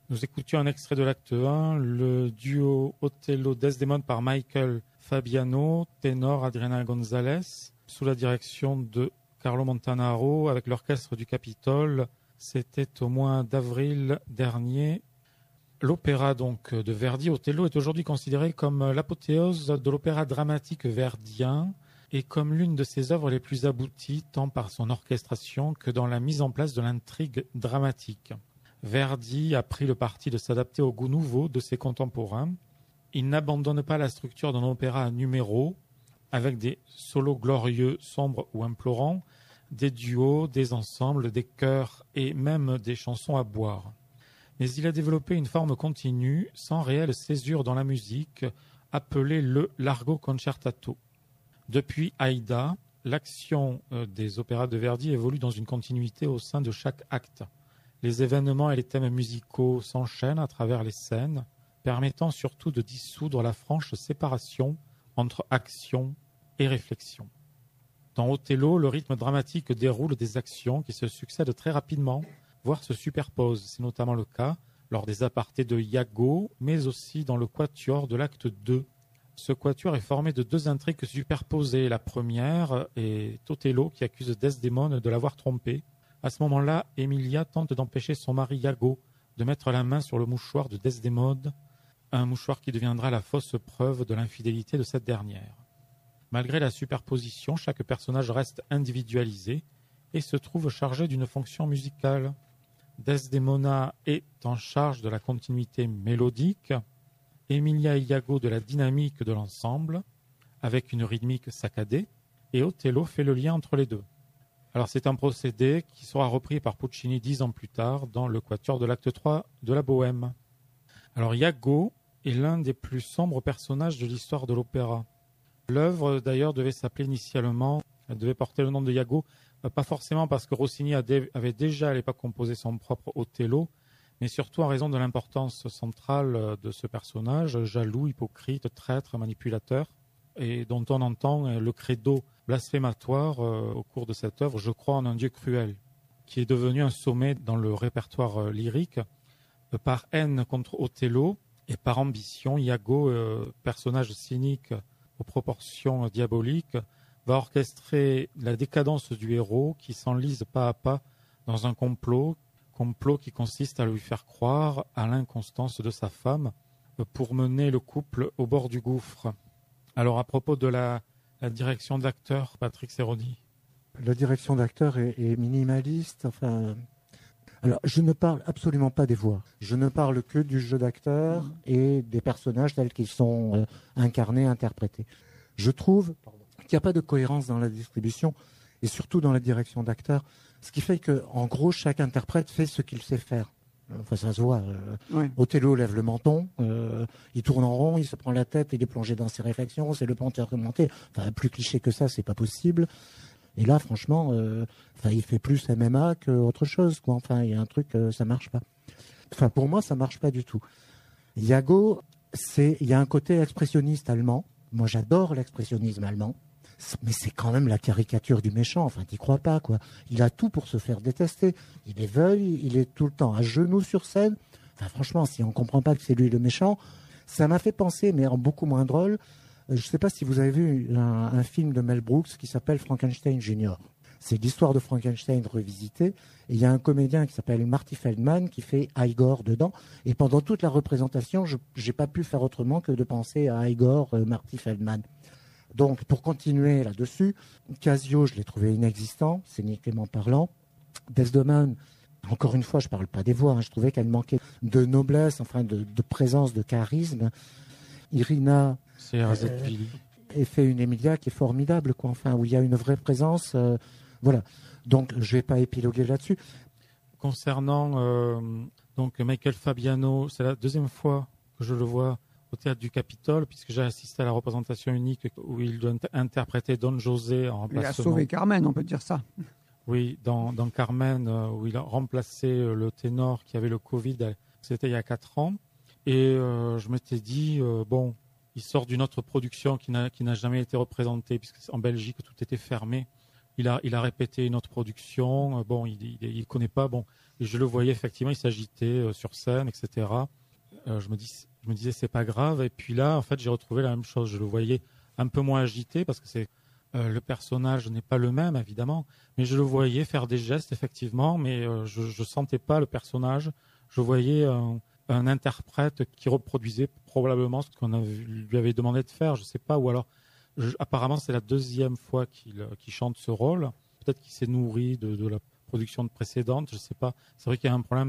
Nous écoutions un extrait de l'acte 1, le duo Othello-Desdemone par Michael Fabiano, ténor Adriana González, sous la direction de Carlo Montanaro avec l'orchestre du Capitole. C'était au mois d'avril dernier. L'opéra donc de Verdi, Othello, est aujourd'hui considéré comme l'apothéose de l'opéra dramatique verdien et comme l'une de ses œuvres les plus abouties, tant par son orchestration que dans la mise en place de l'intrigue dramatique. Verdi a pris le parti de s'adapter au goût nouveau de ses contemporains. Il n'abandonne pas la structure d'un opéra à numéros, avec des solos glorieux, sombres ou implorants, des duos, des ensembles, des chœurs et même des chansons à boire. Mais il a développé une forme continue, sans réelle césure dans la musique, appelée le largo concertato. Depuis Aïda, l'action des opéras de Verdi évolue dans une continuité au sein de chaque acte. Les événements et les thèmes musicaux s'enchaînent à travers les scènes, permettant surtout de dissoudre la franche séparation entre action et réflexion. Dans Othello, le rythme dramatique déroule des actions qui se succèdent très rapidement, voire se superposent. C'est notamment le cas lors des apartés de Iago, mais aussi dans le quatuor de l'acte 2. Ce quatuor est formé de deux intrigues superposées. La première est Othello qui accuse Desdémone de l'avoir trompé. À ce moment-là, Emilia tente d'empêcher son mari Iago de mettre la main sur le mouchoir de Desdémone, un mouchoir qui deviendra la fausse preuve de l'infidélité de cette dernière. Malgré la superposition, chaque personnage reste individualisé et se trouve chargé d'une fonction musicale. Desdemona est en charge de la continuité mélodique, Emilia et Iago de la dynamique de l'ensemble, avec une rythmique saccadée, et Othello fait le lien entre les deux. Alors c'est un procédé qui sera repris par Puccini 10 ans plus tard dans le quatuor de l'acte 3 de la Bohème. Alors Iago est l'un des plus sombres personnages de l'histoire de l'opéra. L'œuvre d'ailleurs devait s'appeler initialement, elle devait porter le nom de Iago, pas forcément parce que Rossini avait déjà à l'époque composé son propre Othello, mais surtout en raison de l'importance centrale de ce personnage, jaloux, hypocrite, traître, manipulateur, et dont on entend le credo blasphématoire au cours de cette œuvre, je crois en un Dieu cruel, qui est devenu un sommet dans le répertoire lyrique. Par haine contre Othello et par ambition, Iago, personnage cynique aux proportions diaboliques, va orchestrer la décadence du héros qui s'enlise pas à pas dans un complot qui consiste à lui faire croire à l'inconstance de sa femme pour mener le couple au bord du gouffre. Alors à propos de la direction d'acteur, Patrick Serroni. La direction d'acteur est minimaliste. Alors, je ne parle absolument pas des voix. Je ne parle que du jeu d'acteur et des personnages tels qu'ils sont incarnés, interprétés. Je trouve qu'il n'y a pas de cohérence dans la distribution et surtout dans la direction d'acteur, ce qui fait qu'en gros, chaque interprète fait ce qu'il sait faire. Enfin, ça se voit. Oui. Othello lève le menton, il tourne en rond, il se prend la tête, il est plongé dans ses réflexions, c'est le panthère commenté. Enfin, plus cliché que ça, c'est pas possible. Et là, franchement, il fait plus MMA qu'autre chose, quoi. Enfin, il y a un truc, ça marche pas. Enfin, pour moi, ça marche pas du tout. Iago, il y a un côté expressionniste allemand. Moi, j'adore l'expressionnisme allemand. Mais c'est quand même la caricature du méchant. Enfin, t'y crois pas, quoi. Il a tout pour se faire détester. Il est veuille, il est tout le temps à genoux sur scène. Enfin, franchement, si on comprend pas que c'est lui le méchant, ça m'a fait penser, mais en beaucoup moins drôle. Je sais pas si vous avez vu un film de Mel Brooks qui s'appelle Frankenstein Junior. C'est l'histoire de Frankenstein revisitée. Et il y a un comédien qui s'appelle Marty Feldman qui fait Igor dedans. Et pendant toute la représentation, je n'ai pas pu faire autrement que de penser à Igor, Marty Feldman. Donc, pour continuer là-dessus, Casio, je l'ai trouvé inexistant, scéniquement parlant. Desdemone, encore une fois, je ne parle pas des voix, hein, je trouvais qu'elle manquait de noblesse, enfin de présence, de charisme. Irina et fait une Emilia qui est formidable, quoi. Enfin, où il y a une vraie présence. Voilà. Donc, je ne vais pas épiloguer là-dessus. Concernant donc Michael Fabiano, c'est la deuxième fois que je le vois au Théâtre du Capitole, puisque j'ai assisté à la représentation unique où il doit interpréter Don José en remplacement. Il a sauvé Carmen, on peut dire ça. Oui, dans Carmen, où il a remplacé le ténor qui avait le Covid, c'était il y a 4 ans. Et je m'étais dit, il sort d'une autre production qui n'a jamais été représentée, puisque en Belgique, tout était fermé. il a répété une autre production. Bon, il connaît pas. Bon, et je le voyais effectivement, il s'agitait sur scène, etc. Je me disais c'est pas grave. Et puis là, en fait, j'ai retrouvé la même chose. Je le voyais un peu moins agité parce que le personnage n'est pas le même évidemment, mais je le voyais faire des gestes effectivement, mais je sentais pas le personnage. Je voyais un interprète qui reproduisait probablement ce qu'on lui avait demandé de faire. Je sais pas, ou alors apparemment c'est la deuxième fois qu'il chante ce rôle. Peut-être qu'il s'est nourri de la production précédente. Je sais pas. C'est vrai qu'il y a un problème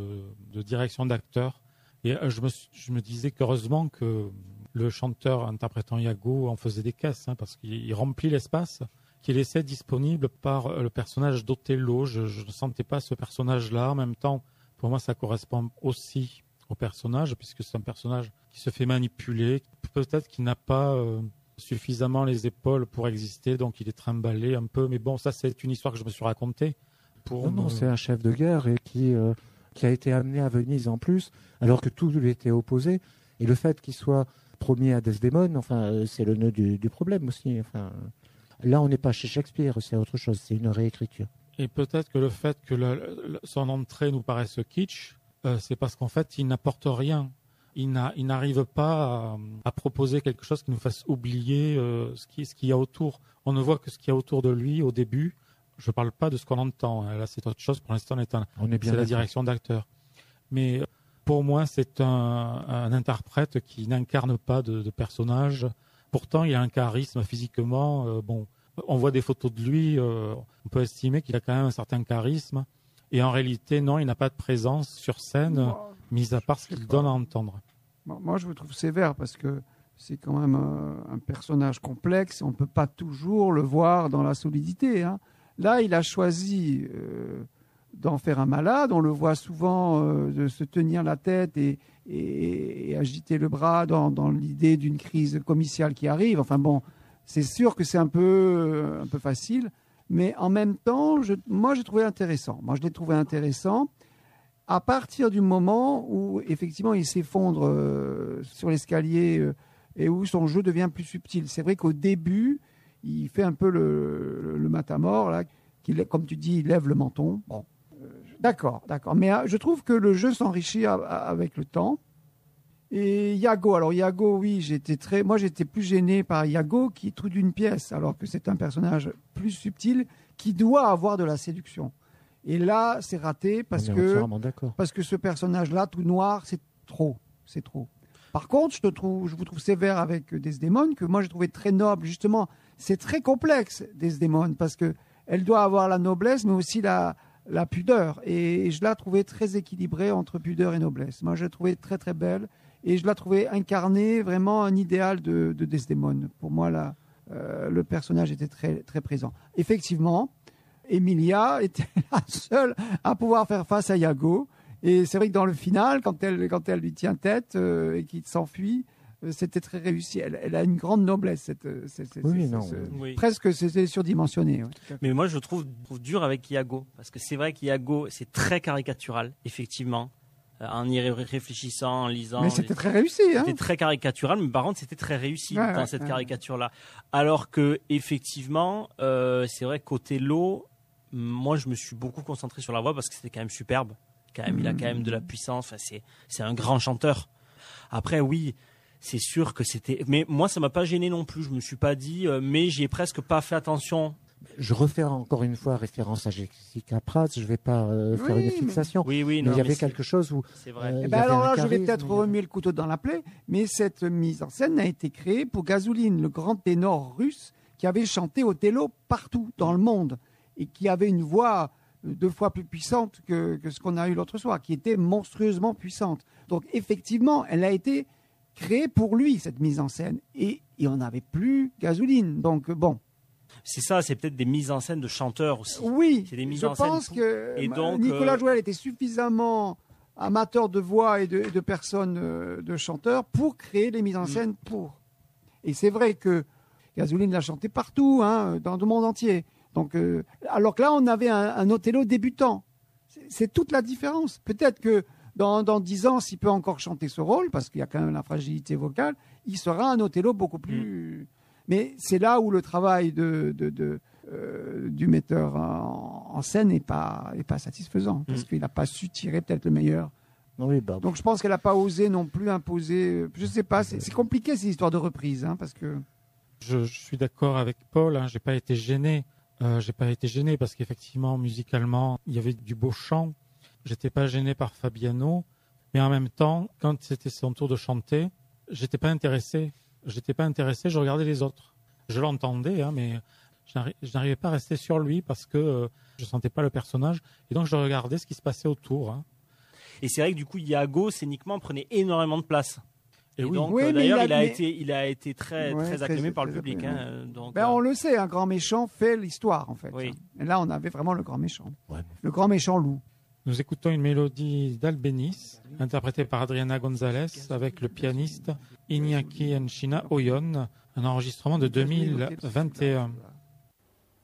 de direction d'acteur. Et je me disais qu'heureusement que le chanteur interprétant Iago en faisait des caisses, parce qu'il remplit l'espace qui est laissé disponible par le personnage d'Othello. Je ne sentais pas ce personnage-là. En même temps, pour moi, ça correspond aussi au personnage, puisque c'est un personnage qui se fait manipuler. Peut-être qu'il n'a pas suffisamment les épaules pour exister, donc il est trimballé un peu. Mais bon, ça, c'est une histoire que je me suis racontée. Non, c'est un chef de guerre et qui a été amené à Venise en plus, alors que tout lui était opposé. Et le fait qu'il soit promis à Desdémone, c'est le nœud du problème aussi. Là, on n'est pas chez Shakespeare, c'est autre chose, c'est une réécriture. Et peut-être que le fait que son entrée nous paraisse kitsch, c'est parce qu'en fait, il n'apporte rien. Il n'arrive pas à proposer quelque chose qui nous fasse oublier ce qu'il y a autour. On ne voit que ce qu'il y a autour de lui au début. Je ne parle pas de ce qu'on entend. Là, c'est autre chose. Pour l'instant, c'est la direction d'acteur. Mais pour moi, c'est un interprète qui n'incarne pas de personnage. Pourtant, il a un charisme physiquement. On voit des photos de lui. On peut estimer qu'il a quand même un certain charisme. Et en réalité, non, il n'a pas de présence sur scène, mis à part ce qu'il donne à entendre. Moi, je vous trouve sévère parce que c'est quand même un personnage complexe. On ne peut pas toujours le voir dans la solidité. Là, il a choisi d'en faire un malade. On le voit souvent de se tenir la tête et agiter le bras dans l'idée d'une crise commerciale qui arrive. C'est sûr que c'est un peu facile, mais en même temps, moi, j'ai trouvé intéressant. Moi, je l'ai trouvé intéressant à partir du moment où, effectivement, il s'effondre sur l'escalier et où son jeu devient plus subtil. C'est vrai qu'au début, il fait un peu le matamor, là, comme tu dis, il lève le menton. Bon, d'accord. Mais je trouve que le jeu s'enrichit avec le temps. Et Iago, oui, j'étais plus gêné par Iago qui est tout d'une pièce, alors que c'est un personnage plus subtil qui doit avoir de la séduction. Et là, c'est raté parce que ce personnage-là, tout noir, c'est trop. Par contre, je vous trouve sévère avec Desdémone, que moi j'ai trouvé très noble. Justement, c'est très complexe, Desdémone, parce que elle doit avoir la noblesse, mais aussi la pudeur. Et je la trouvais très équilibrée entre pudeur et noblesse. Moi, je la trouvais très très belle. Et je la trouvais incarner vraiment un idéal de Desdémone. Pour moi, là, le personnage était très, très présent. Effectivement, Emilia était la seule à pouvoir faire face à Iago. Et c'est vrai que dans le final, quand elle lui tient tête et qu'il s'enfuit, c'était très réussi. Elle a une grande noblesse. Presque, c'était surdimensionné. Ouais. Mais moi, je trouve dur avec Iago. Parce que c'est vrai qu'Iago, c'est très caricatural, effectivement. En y réfléchissant, en lisant. Mais c'était très réussi. C'était très caricatural, mais par contre, c'était très réussi dans cette caricature-là. Alors que, effectivement, c'est vrai qu'Othello, moi, je me suis beaucoup concentré sur la voix parce que c'était quand même superbe. Il a quand même de la puissance. C'est un grand chanteur. Après, oui, c'est sûr que c'était. Mais moi, ça m'a pas gêné non plus. Je me suis pas dit, mais j'y ai presque pas fait attention. Je refais encore une fois référence à Jessica Prats. Je ne vais pas faire une fixation. Oui, mais il y avait quelque chose où. C'est vrai. Alors là, je vais peut-être remuer le couteau dans la plaie, mais cette mise en scène a été créée pour Gazouline, le grand ténor russe qui avait chanté Othello partout dans le monde et qui avait une voix 2 fois plus puissante que ce qu'on a eu l'autre soir, qui était monstrueusement puissante. Donc effectivement, elle a été créée pour lui, cette mise en scène. Et on n'avait plus Gazouline. Donc bon. C'est ça, c'est peut-être des mises en scène de chanteurs aussi. Oui, c'est des mises je en scène pense que et donc, Nicolas Joël était suffisamment amateur de voix et de personnes, de chanteurs, pour créer les mises en scène pour. Et c'est vrai que Gazouline l'a chanté partout, dans le monde entier. Donc, alors que là, on avait un Othello débutant. C'est toute la différence. Peut-être que dans 10 ans, s'il peut encore chanter ce rôle, parce qu'il y a quand même la fragilité vocale, il sera un Othello beaucoup plus... Mais c'est là où le travail de du metteur en scène n'est pas satisfaisant, parce qu'il n'a pas su tirer peut-être le meilleur. Oui, bah, Donc je pense qu'elle n'a pas osé non plus imposer. Je ne sais pas, c'est compliqué ces histoires de reprise, parce que. Je suis d'accord avec Paul, j'ai pas été gêné. J'ai pas été gêné parce qu'effectivement, musicalement, il y avait du beau chant. J'étais pas gêné par Fabiano, mais en même temps, quand c'était son tour de chanter, j'étais pas intéressé. Je regardais les autres. Je l'entendais, mais je n'arrivais pas à rester sur lui parce que je sentais pas le personnage. Et donc, je regardais ce qui se passait autour. Et c'est vrai que du coup, Iago, scéniquement, prenait énormément de place. Et oui. donc, Oui, d'ailleurs, il a été très acclamé par le très public. Donc, on le sait, un grand méchant fait l'histoire, en fait. Oui. Et là, on avait vraiment le grand méchant. Ouais. Le grand méchant loup. Nous écoutons une mélodie d'Albéniz, interprétée par Adriana González, avec le pianiste Iñaki Enchina Oyon, un enregistrement de 2021.